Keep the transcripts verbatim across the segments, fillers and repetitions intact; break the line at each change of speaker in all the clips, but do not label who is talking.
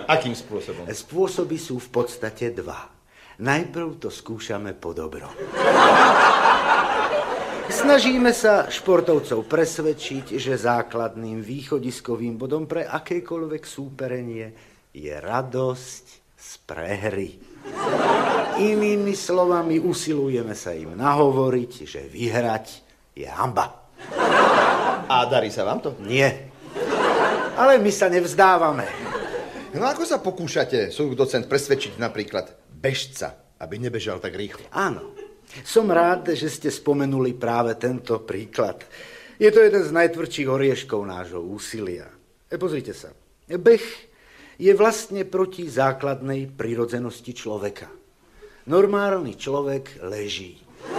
Akým spôsobom?
Spôsoby sú v podstate dva. Najprv to skúšame po dobro. Snažíme sa športovcov presvedčiť, že základným východiskovým bodom pre akékoľvek súperenie je radosť z prehry. Inými slovami usilujeme sa im nahovoriť, že vyhrať je hanba.
A darí sa vám to?
Nie. Ale my sa nevzdávame.
No ako sa pokúšate, súd docent, presvedčiť napríklad bežca, aby nebežal tak rýchlo?
Áno. Som rád, že ste spomenuli práve tento príklad. Je to jeden z najtvrdších orieškov nášho úsilia. E, pozrite sa. Beh je vlastne proti základnej prirodzenosti človeka. Normálny človek leží.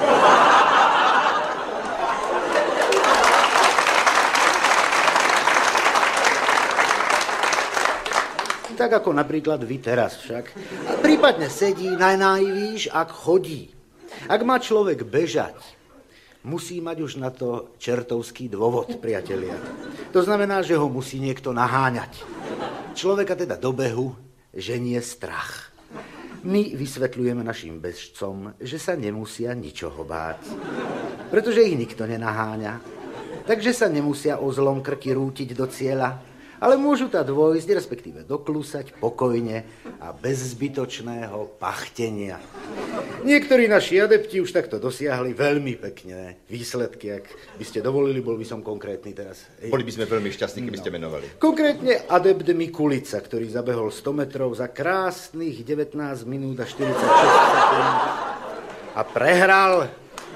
Tak ako napríklad vy teraz však. A prípadne sedí, najnájvíš, ak chodí. Ak má človek bežať, musí mať už na to čertovský dôvod, priatelia. To znamená, že ho musí niekto naháňať. Človeka teda do behu ženie strach. My vysvetľujeme našim bežcom, že sa nemusia ničoho báť, pretože ich nikto nenaháňa. Takže sa nemusia o zlom krky rútiť do cieľa, ale môžu tá dôjsť, respektíve doklusať pokojne a bez zbytočného pachtenia. Niektorí naši adepti už takto dosiahli veľmi pekné výsledky. Ak by ste dovolili, bol by som konkrétny teraz.
Boli by sme veľmi šťastní, keby ste menovali.
Konkrétne adept Mikulica, ktorý zabehol sto metrov za krásnych devätnásť minút a štyridsaťšesť sekúnd a prehral.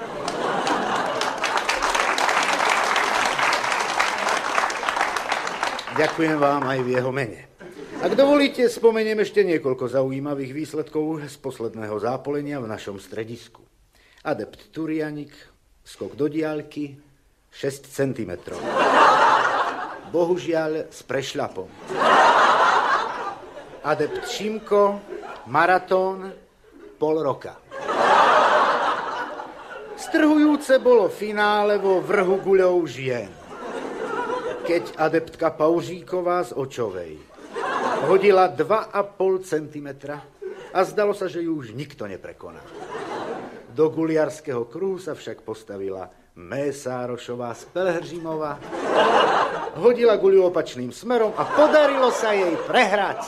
Ďakujem vám aj v jeho mene. Ak dovolíte, spomeniem ešte niekoľko zaujímavých výsledkov z posledného zápolenia v našom stredisku. Adept Turianik, skok do diaľky, šesť centimetrov. Bohužiaľ s prešľapom. Adept Šimko, maratón, pol roka. Strhujúce bolo finále vo vrhu guľov žien. Keď adeptka Paužíková z Očovej hodila dva a pol centimetra a zdalo sa, že ju už nikto neprekoná. Do guliarského kruhu sa však postavila Mésárošová z Pelhržimova, hodila guľu opačným smerom a podarilo sa jej prehrať.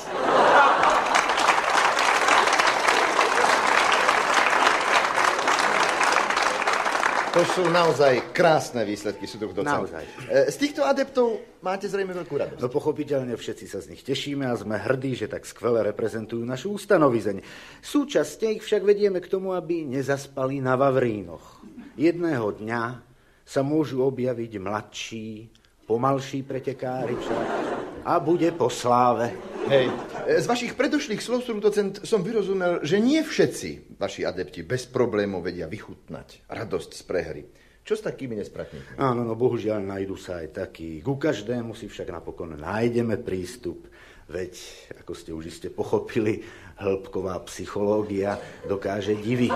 To sú naozaj krásne výsledky, sú docent.
Naozaj.
Z týchto adeptov máte zrejme veľkú radosť.
No pochopiteľne všetci sa z nich tešíme a sme hrdí, že tak skvele reprezentujú našu ustanovizeň. Súčasne ich však vedieme k tomu, aby nezaspali na vavrínoch. Jedného dňa sa môžu objaviť mladší, pomalší pretekári však a bude po sláve.
Hej, z vašich predošlých slov, docent, som vyrozumel, že nie všetci vaši adepti bez problémov vedia vychutnať radosť z prehry. Čo s takými nespratníkmi?
Áno, no bohužiaľ nájdu sa aj takí. Ku každému si však napokon nájdeme prístup. Veď, ako ste už iste pochopili, hĺbková psychológia dokáže diviť.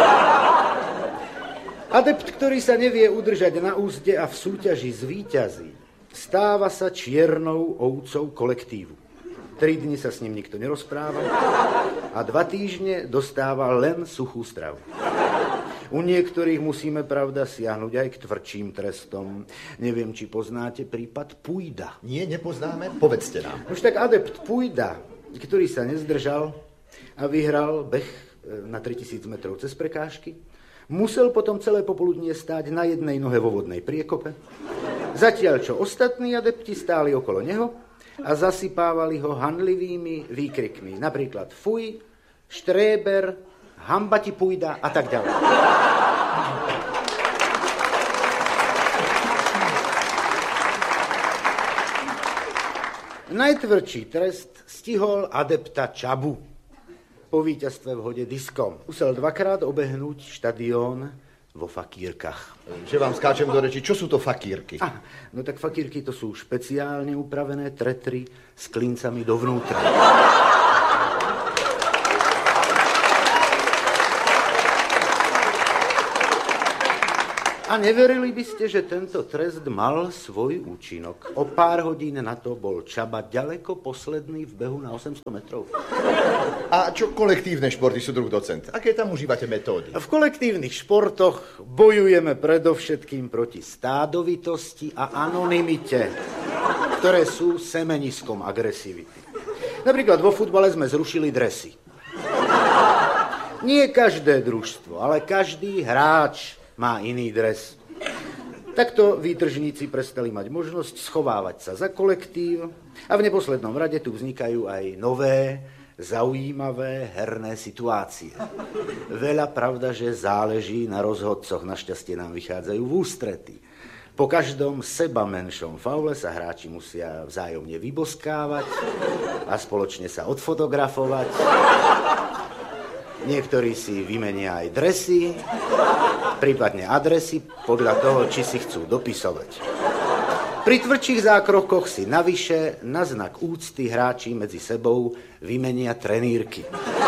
Adept, ktorý sa nevie udržať na úzde a v súťaži zvíťazí, stáva sa čiernou ovcou kolektívu. Tri dni sa s ním nikto nerozpráva a dva týždne dostáva len suchú stravu. U niektorých musíme, pravda, siahnuť aj k tvrdším trestom. Neviem, či poznáte prípad Pujda.
Nie, nepoznáme? Povedzte nám.
Už tak adept Pujda, ktorý sa nezdržal a vyhral beh na tritisíc metrov cez prekážky, musel potom celé popoludnie stáť na jednej nohe vo vodnej priekope, zatiaľ čo ostatní adepti stáli okolo neho a zasypávali ho hanlivými výkrikmi. Napríklad fuj, štréber, hamba ti Pujda a tak ďalej. Najtvrdší trest stihol adepta Čabu po víťazstve v hode diskom. Musel dvakrát obehnúť štadión vo fakírkach.
Že vám skáčem do reči, čo sú to fakírky?
Ah, no tak fakírky to sú špeciálne upravené tretry s klincami dovnútra. A neverili by ste, že tento trest mal svoj účinok. O pár hodín na to bol Čaba ďaleko posledný v behu na osemsto metrov.
A čo kolektívne športy, súdruh docent? Aké tam užívate metódy?
V kolektívnych športoch bojujeme predovšetkým proti stádovitosti a anonymite, ktoré sú semeniskom agresivity. Napríklad vo futbale sme zrušili dresy. Nie každé družstvo, ale každý hráč má iný dres. Takto výtržníci prestali mať možnosť schovávať sa za kolektív a v neposlednom rade tu vznikajú aj nové, zaujímavé herné situácie. Veľa pravda, že záleží na rozhodcoch, našťastie nám vychádzajú v ústrety. Po každom seba menšom faule sa hráči musia vzájomne vyboskávať a spoločne sa odfotografovať. Niektorí si vymenia aj dresy, prípadne adresy, podľa toho, či si chcú dopisovať. Pri tvrdších zákrokoch si navyše na znak úcty hráči medzi sebou vymenia trenírky.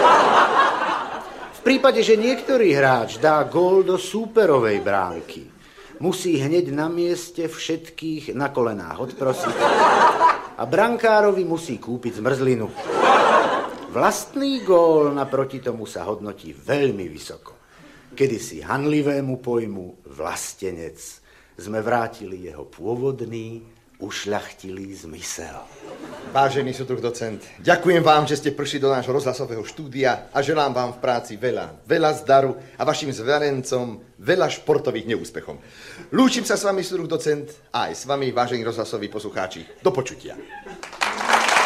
V prípade, že niektorý hráč dá gól do súperovej bránky, musí hneď na mieste všetkých na kolenách odprosiť a brankárovi musí kúpiť zmrzlinu. Vlastný gól naproti tomu sa hodnotí veľmi vysoko. Kedysi hanlivému pojmu vlastenec sme vrátili jeho pôvodný, ušľachtilý zmysel.
Vážený súdruh docent, ďakujem vám, že ste prišli do nášho rozhlasového štúdia a želám vám v práci veľa, veľa zdaru a vašim zverencom veľa športových neúspechov. Lúčim sa s vami, súdruh docent, a aj s vami, vážení rozhlasoví poslucháči. Do počutia.